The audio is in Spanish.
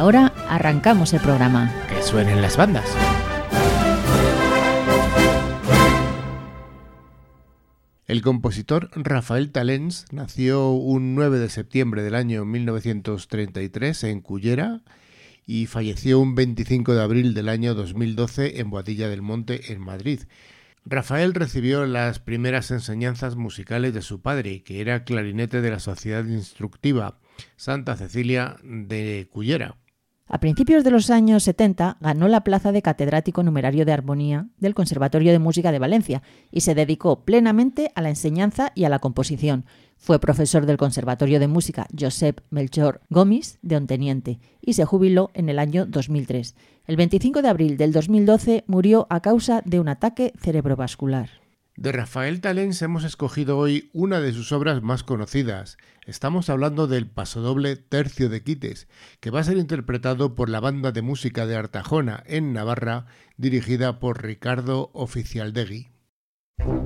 ahora arrancamos el programa. Que suenen las bandas. El compositor Rafael Talens nació un 9 de septiembre del año 1933 en Cullera y falleció un 25 de abril del año 2012 en Boadilla del Monte, en Madrid. Rafael recibió las primeras enseñanzas musicales de su padre, que era clarinete de la Sociedad Instructiva Santa Cecilia de Cullera. A principios de los años 70 ganó la plaza de catedrático numerario de armonía del Conservatorio de Música de Valencia y se dedicó plenamente a la enseñanza y a la composición. Fue profesor del Conservatorio de Música Josep Melchor Gomis de Onteniente y se jubiló en el año 2003. El 25 de abril del 2012 murió a causa de un ataque cerebrovascular. De Rafael Talens hemos escogido hoy una de sus obras más conocidas. Estamos hablando del pasodoble Tercio de Quites, que va a ser interpretado por la Banda de Música de Artajona, en Navarra, dirigida por Ricardo Oficialdegui.